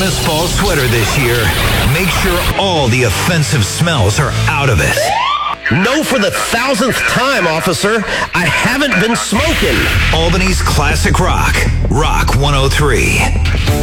famous fall sweater this year, make sure all the offensive smells are out of it. No for the 1000th time, officer. I haven't been smoking. Albany's classic rock, Rock 103.